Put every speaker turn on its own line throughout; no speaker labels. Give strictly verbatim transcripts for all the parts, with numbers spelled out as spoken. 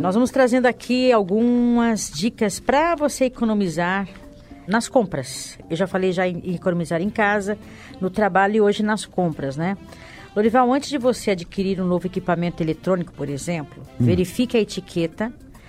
Nós vamos trazendo aqui algumas dicas para você economizar nas compras. Eu já falei já em economizar em casa, no trabalho e hoje nas compras, né? Lorival, antes de você adquirir um novo equipamento eletrônico, por exemplo, hum. verifique a etiqueta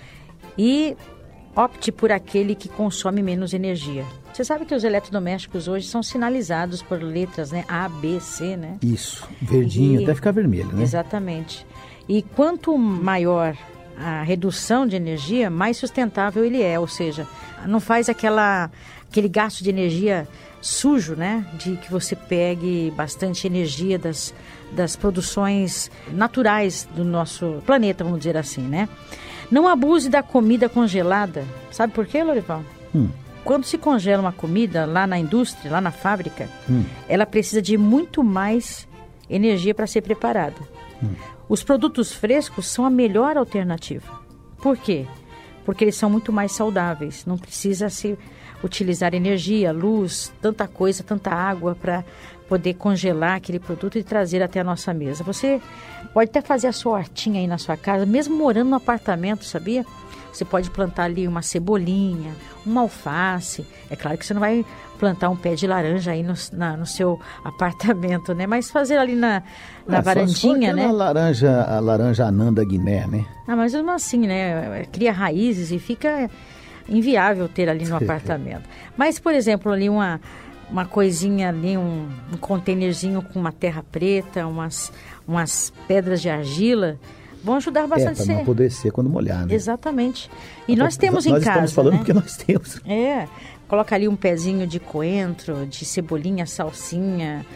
e opte por aquele que consome menos energia. Você sabe que os eletrodomésticos hoje são sinalizados por letras, né? A, B, C, né?
Isso, verdinho, e, até ficar vermelho, né?
Exatamente. E quanto maior a redução de energia, mais sustentável ele é, ou seja, não faz aquela, aquele gasto de energia sujo, né? De que você pegue bastante energia das, das produções naturais do nosso planeta, vamos dizer assim, né? Não abuse da comida congelada. Sabe por quê, Lorival?
Hum.
Quando se congela uma comida lá na indústria, lá na fábrica,
hum.
ela precisa de muito mais energia para ser preparada.
Hum.
Os produtos frescos são a melhor alternativa. Por quê? Porque eles são muito mais saudáveis. Não precisa se utilizar energia, luz, tanta coisa, tanta água para poder congelar aquele produto e trazer até a nossa mesa. Você pode até fazer a sua hortinha aí na sua casa, mesmo morando no apartamento, sabia? Você pode plantar ali uma cebolinha, uma alface. É claro que você não vai plantar um pé de laranja aí no, na, no seu apartamento, né? Mas fazer ali na, na é, varandinha, né?
A laranja, a laranja anã da Guiné, né?
Ah, mas mesmo assim, né? Cria raízes e fica inviável ter ali no apartamento. Mas, por exemplo, ali uma, uma coisinha ali, um, um containerzinho com uma terra preta, umas, umas pedras de argila, vão ajudar bastante.
É, para não apodrecer quando molhar, né?
Exatamente. E
Até
nós temos
nós
em casa,
estamos falando
né?
Porque nós temos.
É, coloca ali um pezinho de coentro, de cebolinha, salsinha,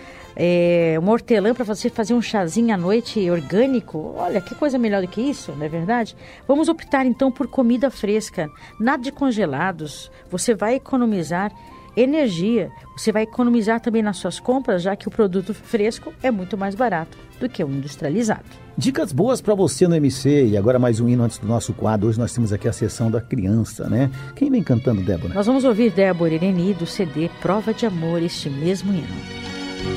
é, uma hortelã para você fazer um chazinho à noite orgânico. Olha, que coisa melhor do que isso, não é verdade? Vamos optar então por comida fresca, nada de congelados. Você vai economizar energia, você vai economizar também nas suas compras, já que o produto fresco é muito mais barato do que o industrializado.
Dicas boas para você no M C. E agora mais um hino antes do nosso quadro. Hoje nós temos aqui a sessão da criança, né? Quem vem cantando, Débora?
Nós vamos ouvir Débora Ireni do C D Prova de Amor, este mesmo hino.